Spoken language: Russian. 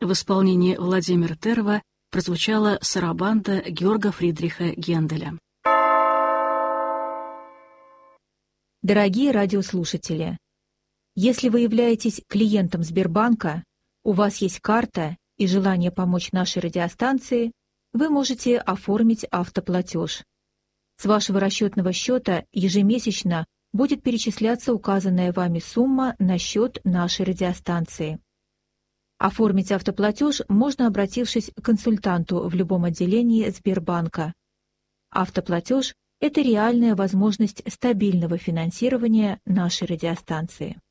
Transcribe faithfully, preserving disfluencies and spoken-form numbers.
В исполнении Владимира Терова прозвучала сарабанда Георга Фридриха Генделя. Дорогие радиослушатели, если вы являетесь клиентом Сбербанка, у вас есть карта и желание помочь нашей радиостанции, вы можете оформить автоплатеж. С вашего расчетного счета ежемесячно будет перечисляться указанная вами сумма на счет нашей радиостанции. Оформить автоплатеж можно, обратившись к консультанту в любом отделении Сбербанка. Автоплатеж – это реальная возможность стабильного финансирования нашей радиостанции.